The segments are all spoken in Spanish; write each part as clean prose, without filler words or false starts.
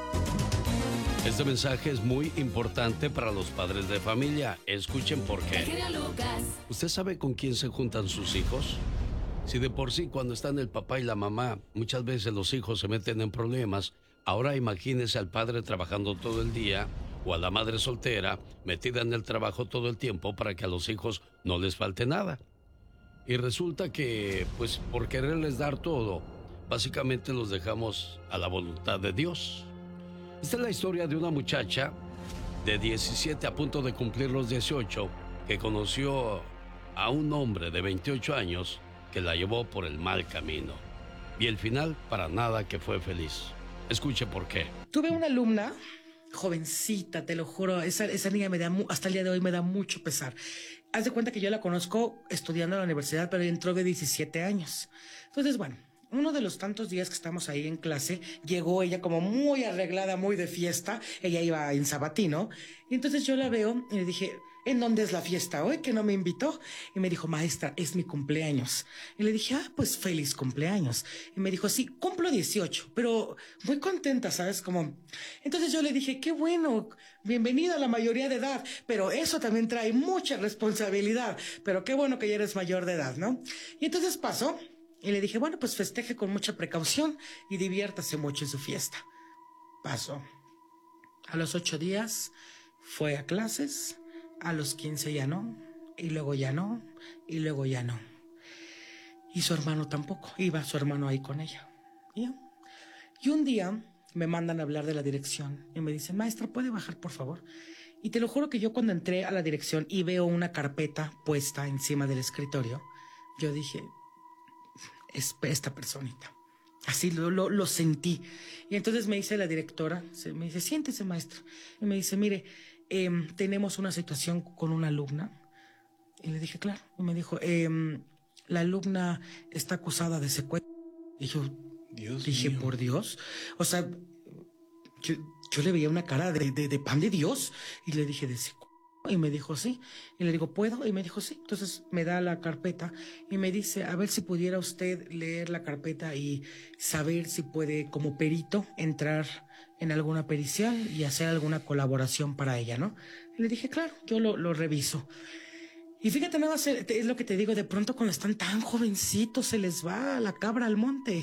Este mensaje es muy importante para los padres de familia. Escuchen por qué. ¿Usted sabe con quién se juntan sus hijos? Si de por sí cuando están el papá y la mamá, muchas veces los hijos se meten en problemas, ahora imagínese al padre trabajando todo el día o a la madre soltera metida en el trabajo todo el tiempo para que a los hijos no les falte nada. Y resulta que, pues por quererles dar todo, básicamente los dejamos a la voluntad de Dios. Esta es la historia de una muchacha de 17 a punto de cumplir los 18 que conoció a un hombre de 28 años que la llevó por el mal camino. Y el final, para nada que fue feliz. Escuche por qué. Tuve una alumna, jovencita, te lo juro, esa niña hasta el día de hoy me da mucho pesar. Haz de cuenta que yo la conozco estudiando en la universidad, pero entró de 17 años. Entonces, bueno, uno de los tantos días que estamos ahí en clase, llegó ella como muy arreglada, muy de fiesta. Ella iba en sabatino. Y entonces yo la veo y le dije, ¿en dónde es la fiesta hoy? Que no me invitó. Y me dijo, maestra, es mi cumpleaños. Y le dije, pues feliz cumpleaños. Y me dijo, sí, cumplo 18, pero muy contenta, ¿sabes? Como... Entonces yo le dije, qué bueno, bienvenida a la mayoría de edad, pero eso también trae mucha responsabilidad. Pero qué bueno que ya eres mayor de edad, ¿no? Y entonces pasó. Y le dije, bueno, pues festeje con mucha precaución y diviértase mucho en su fiesta. Pasó. A los 8 días fue a clases, a los 15 ya no, y luego ya no, y luego ya no. Y su hermano tampoco, iba su hermano ahí con ella. Y un día me mandan a hablar de la dirección y me dicen, maestra, ¿puede bajar por favor? Y te lo juro que yo cuando entré a la dirección y veo una carpeta puesta encima del escritorio, yo dije... es esta personita. Así lo sentí. Y entonces me dice la directora, me dice, siéntese, maestro. Y me dice, mire, tenemos una situación con una alumna. Y le dije, claro. Y me dijo, la alumna está acusada de secuestro. Y yo dije, mío. Por Dios. O sea, yo le veía una cara de pan de Dios. Y le dije, de secuestro. Y me dijo, sí. Y le digo, ¿puedo? Y me dijo, sí. Entonces me da la carpeta y me dice, a ver si pudiera usted leer la carpeta y saber si puede, como perito, entrar en alguna pericial y hacer alguna colaboración para ella, ¿no? Y le dije, claro, yo lo reviso. Y fíjate, nada más, es lo que te digo, de pronto cuando están tan jovencitos se les va la cabra al monte.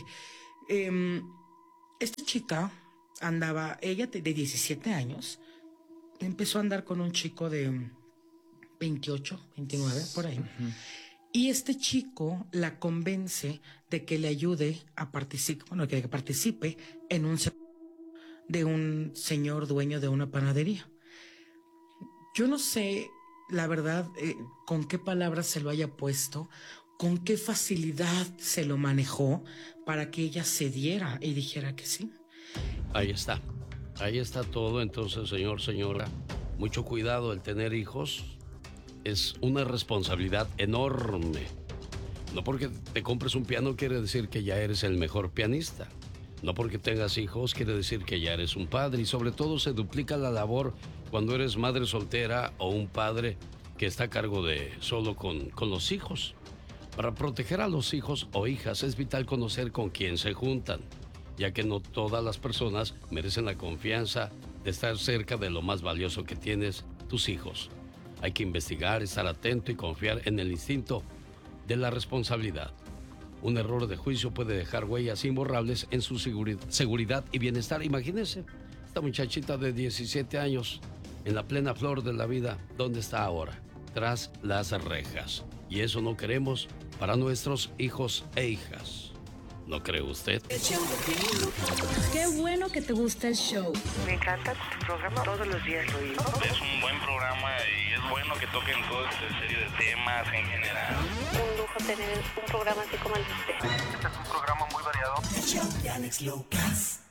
Esta chica andaba, ella de 17 años... empezó a andar con un chico de 28, 29, por ahí. Uh-huh. Y este chico la convence de que le ayude a participar, bueno, que participe en un de un señor dueño de una panadería. Yo no sé, la verdad, con qué palabras se lo haya puesto, con qué facilidad se lo manejó para que ella cediera y dijera que sí. Ahí está. Ahí está todo. Entonces, señor, señora, mucho cuidado. El tener hijos es una responsabilidad enorme. No porque te compres un piano quiere decir que ya eres el mejor pianista. No porque tengas hijos quiere decir que ya eres un padre. Y sobre todo se duplica la labor cuando eres madre soltera o un padre que está a cargo de solo con los hijos. Para proteger a los hijos o hijas es vital conocer con quién se juntan, ya que no todas las personas merecen la confianza de estar cerca de lo más valioso que tienes, tus hijos. Hay que investigar, estar atento y confiar en el instinto de la responsabilidad. Un error de juicio puede dejar huellas imborrables en su seguridad y bienestar. Imagínense, esta muchachita de 17 años, en la plena flor de la vida, ¿dónde está ahora? Tras las rejas. Y eso no queremos para nuestros hijos e hijas. ¿No cree usted? Qué bueno que te gusta el show. Me encanta tu programa, todos los días lo oigo. Es un buen programa y es bueno que toquen toda esta serie de temas en general. Un lujo tener un programa así como el de usted. Este es un programa muy variado. El show de Alex Lucas.